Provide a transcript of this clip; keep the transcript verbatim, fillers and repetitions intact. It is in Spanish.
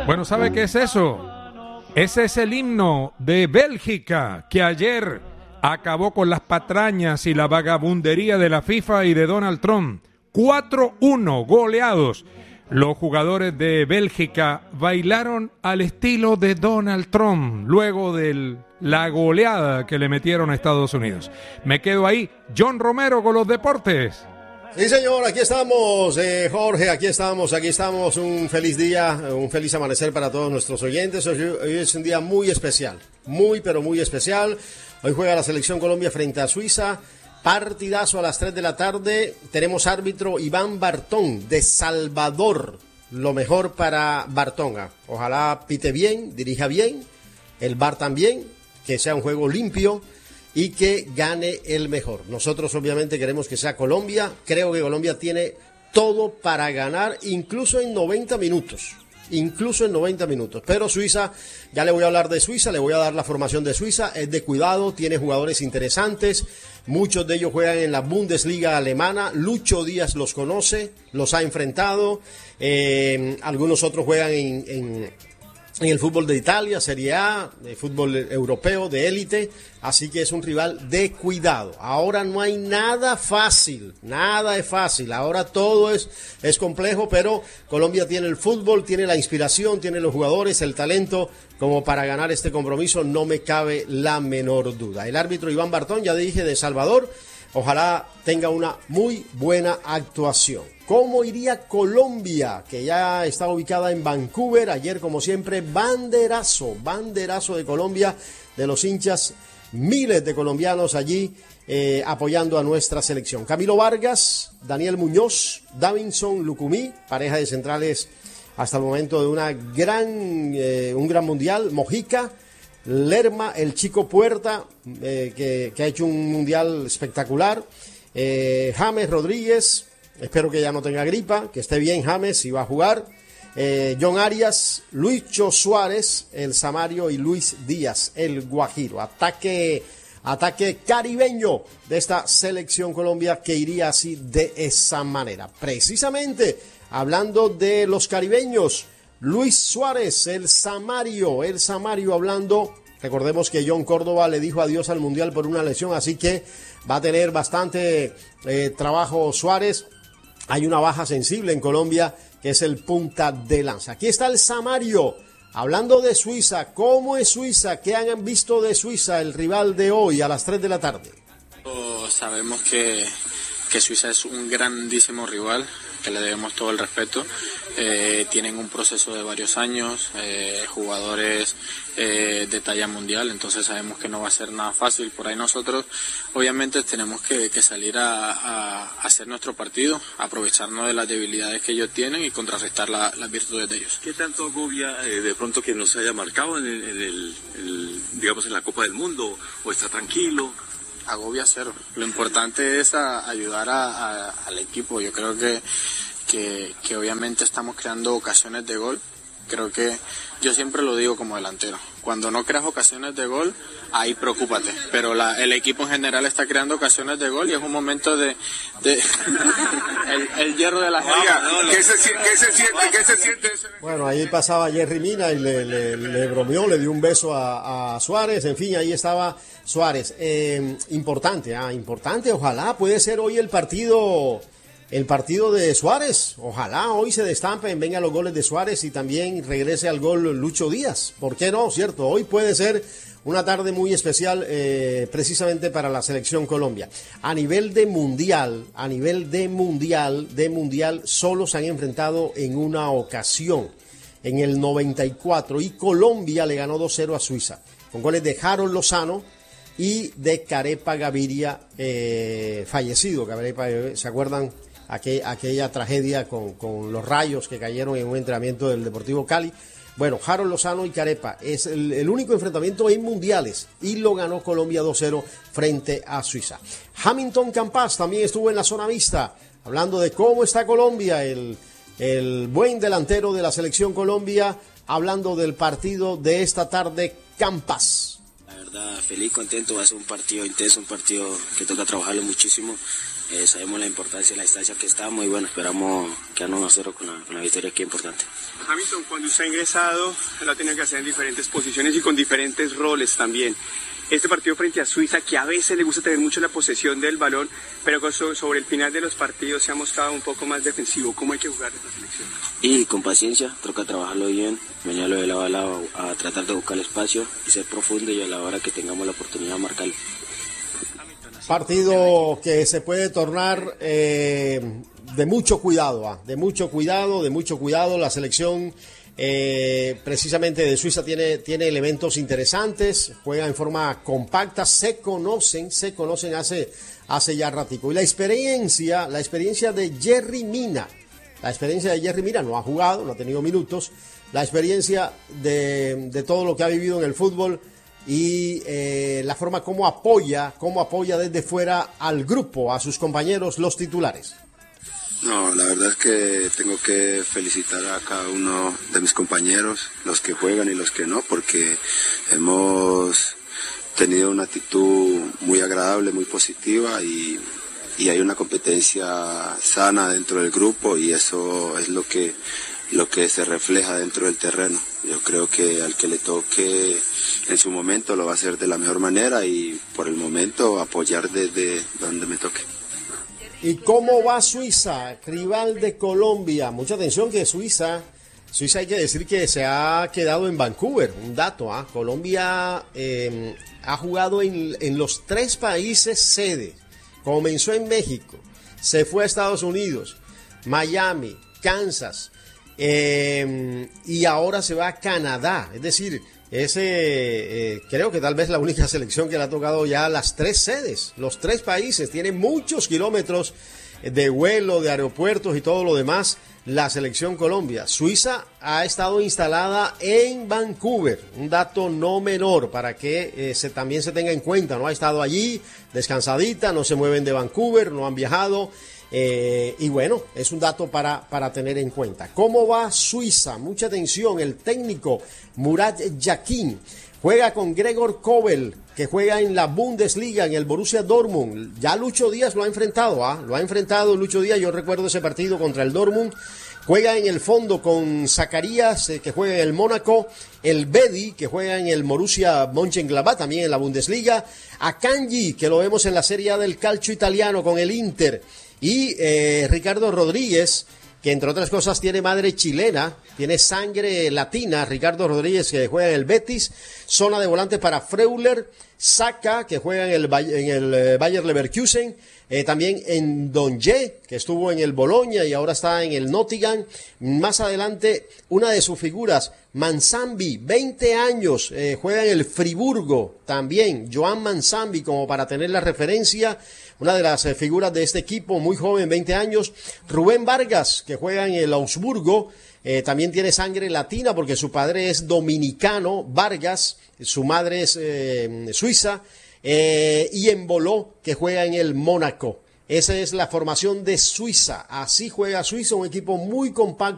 Bueno, ¿sabe qué es eso? Ese es el himno de Bélgica, que ayer acabó con las patrañas y la vagabundería de la FIFA y de Donald Trump. cuatro uno, goleados. Los jugadores de Bélgica bailaron al estilo de Donald Trump luego de la goleada que le metieron a Estados Unidos. Me quedo ahí. John Romero con los deportes. Sí, señor, aquí estamos, eh, Jorge, aquí estamos, aquí estamos. Un feliz día, un feliz amanecer para todos nuestros oyentes. Hoy, hoy es un día muy especial, muy, pero muy especial. Hoy juega la Selección Colombia frente a Suiza. Partidazo a las tres de la tarde. Tenemos árbitro Iván Bartón de Salvador. Lo mejor para Bartón. Ojalá pite bien, dirija bien, el V A R también, que sea un juego limpio y que gane el mejor. Nosotros obviamente queremos que sea Colombia. Creo que Colombia tiene todo para ganar, incluso en noventa minutos. Incluso en noventa minutos. Pero Suiza, ya le voy a hablar de Suiza, le voy a dar la formación de Suiza. Es de cuidado, tiene jugadores interesantes. Muchos de ellos juegan en la Bundesliga alemana. Lucho Díaz los conoce, los ha enfrentado. Eh, algunos otros juegan en... en en el fútbol de Italia, Serie A, de fútbol europeo, de élite, así que es un rival de cuidado. Ahora no hay nada fácil, nada es fácil, ahora todo es, es complejo, pero Colombia tiene el fútbol, tiene la inspiración, tiene los jugadores, el talento, como para ganar este compromiso, no me cabe la menor duda. El árbitro Iván Bartón, ya dije, de Salvador, ojalá tenga una muy buena actuación. ¿Cómo iría Colombia, que ya está ubicada en Vancouver? Ayer, como siempre, banderazo, banderazo de Colombia, de los hinchas, miles de colombianos allí eh, apoyando a nuestra selección. Camilo Vargas, Daniel Muñoz, Davinson Lucumí, pareja de centrales hasta el momento de una gran, eh, un gran mundial. Mojica, Lerma, el Chico Puerta, eh, que, que ha hecho un mundial espectacular. Eh, James Rodríguez, espero que ya no tenga gripa, que esté bien James y va a jugar. Eh, John Arias, Luicho Suárez, el Samario y Luis Díaz, el Guajiro. Ataque, ataque caribeño de esta selección Colombia que iría así de esa manera. Precisamente, hablando de los caribeños, Luis Suárez, el Samario, el Samario hablando. Recordemos que John Córdoba le dijo adiós al Mundial por una lesión, así que va a tener bastante eh, trabajo Suárez. Hay una baja sensible en Colombia, que es el punta de lanza. Aquí está el Samario, hablando de Suiza. ¿Cómo es Suiza? ¿Qué han visto de Suiza, el rival de hoy a las tres de la tarde? Sabemos que, que Suiza es un grandísimo rival, que le debemos todo el respeto. Eh, tienen un proceso de varios años, eh, jugadores eh, de talla mundial, entonces sabemos que no va a ser nada fácil. Por ahí nosotros obviamente tenemos que, que salir a, a, a hacer nuestro partido, aprovecharnos de las debilidades que ellos tienen y contrarrestar la, las virtudes de ellos. ¿Qué tanto agobia eh, de pronto que nos haya marcado en el, en el, el, digamos en la Copa del Mundo, o está tranquilo? Agobia cero. Lo importante es a, ayudar a, a, al equipo. Yo creo que Que, que obviamente estamos creando ocasiones de gol. Creo que yo siempre lo digo como delantero, cuando no creas ocasiones de gol, ahí preocúpate, pero la, el equipo en general está creando ocasiones de gol y es un momento de, de el, el hierro de la liga. No, no, ¿Qué, se, ¿Qué se siente? ¿Qué se siente? Bueno, ahí pasaba Jerry Mina y le, le, le bromeó, le dio un beso a, a Suárez, en fin, ahí estaba Suárez. Eh, importante, ah, importante, ojalá puede ser hoy el partido... El partido de Suárez, ojalá hoy se destampen, vengan los goles de Suárez y también regrese al gol Lucho Díaz. ¿Por qué no? Cierto, hoy puede ser una tarde muy especial eh, precisamente para la selección Colombia. A nivel de mundial, a nivel de mundial, de mundial, solo se han enfrentado en una ocasión, en el noventa y cuatro, y Colombia le ganó dos cero a Suiza, con goles de Harold Lozano y de Carepa Gaviria, eh, fallecido. Carepa, ¿se acuerdan? Aquella, aquella tragedia con, con los rayos que cayeron en un entrenamiento del Deportivo Cali. Bueno, Harold Lozano y Carepa es el, el único enfrentamiento en mundiales y lo ganó Colombia dos cero frente a Suiza. Hamilton Campas también estuvo en la zona mixta, hablando de cómo está Colombia, el, el buen delantero de la selección Colombia, hablando del partido de esta tarde. Campas. La verdad, feliz, contento, va a ser un partido intenso, un partido que toca trabajarlo muchísimo. Eh, sabemos la importancia de la instancia que estamos y bueno, esperamos quedarnos a cero con la, con la victoria, que es importante. Hamilton, cuando usted ha ingresado, lo ha tenido que hacer en diferentes posiciones y con diferentes roles también. Este partido frente a Suiza, que a veces le gusta tener mucho la posesión del balón, pero sobre el final de los partidos se ha mostrado un poco más defensivo. ¿Cómo hay que jugar esta selección? Y con paciencia, toca trabajarlo bien, venirlo de lado a lado, a tratar de buscar el espacio y ser profundo, y a la hora que tengamos la oportunidad de marcarlo. Partido que se puede tornar eh, de mucho cuidado, ¿ah? de mucho cuidado, de mucho cuidado. La selección eh, precisamente de Suiza tiene, tiene elementos interesantes, juega en forma compacta, se conocen, se conocen hace, hace ya ratico. Y la experiencia, la experiencia de Yerry Mina, la experiencia de Yerry Mina, no ha jugado, no ha tenido minutos, la experiencia de, de todo lo que ha vivido en el fútbol, y eh, la forma como apoya, como apoya desde fuera al grupo, a sus compañeros, los titulares. No, la verdad es que tengo que felicitar a cada uno de mis compañeros, los que juegan y los que no, porque hemos tenido una actitud muy agradable, muy positiva, y, y hay una competencia sana dentro del grupo, y eso es lo que, lo que se refleja dentro del terreno. Yo creo que al que le toque en su momento lo va a hacer de la mejor manera, y por el momento apoyar desde donde me toque. ¿Y cómo va Suiza, rival de Colombia? Mucha atención que Suiza, Suiza hay que decir que se ha quedado en Vancouver, un dato, ¿ah? Colombia eh, ha jugado en, en los tres países sede, comenzó en México, se fue a Estados Unidos, Miami, Kansas, eh, y ahora se va a Canadá, es decir, ese eh, creo que tal vez la única selección que le ha tocado ya las tres sedes, los tres países, tiene muchos kilómetros de vuelo, de aeropuertos y todo lo demás, la selección Colombia. Suiza ha estado instalada en Vancouver, un dato no menor para que eh, se, también se tenga en cuenta, ¿no? Ha estado allí descansadita, no se mueven de Vancouver, no han viajado. Eh, y bueno, es un dato para, para tener en cuenta. ¿Cómo va Suiza? Mucha atención, el técnico Murat Yakin juega con Gregor Kobel, que juega en la Bundesliga, en el Borussia Dortmund. Ya Lucho Díaz lo ha enfrentado, ¿ah? Lo ha enfrentado Lucho Díaz, yo recuerdo ese partido contra el Dortmund. Juega en el fondo con Zacarías, eh, que juega en el Mónaco, el Bedi, que juega en el Borussia Mönchengladbach, también en la Bundesliga, Akanji, que lo vemos en la Serie A del calcio italiano con el Inter, y eh, Ricardo Rodríguez, que entre otras cosas tiene madre chilena, tiene sangre latina. Ricardo Rodríguez, que juega en el Betis, zona de volante para Freuler, Saka, que juega en el, en el eh, Bayer Leverkusen, eh, también en Donye, que estuvo en el Bologna y ahora está en el Nottingham. Más adelante, una de sus figuras, Manzambi, veinte años, eh, juega en el Friburgo, también Joan Manzambi, como para tener la referencia. Una de las eh, figuras de este equipo, muy joven, veinte años. Rubén Vargas, que juega en el Augsburgo, eh, también tiene sangre latina porque su padre es dominicano, Vargas, su madre es eh, suiza, eh, y Embolo, que juega en el Mónaco. Esa es la formación de Suiza. Así juega Suiza, un equipo muy compacto.